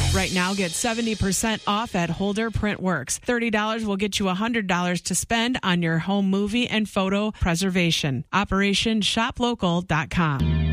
Right now, get 70% off at Holder Printworks. $30 will get you $100 to spend on your home movie and photo preservation. OperationShopLocal.com.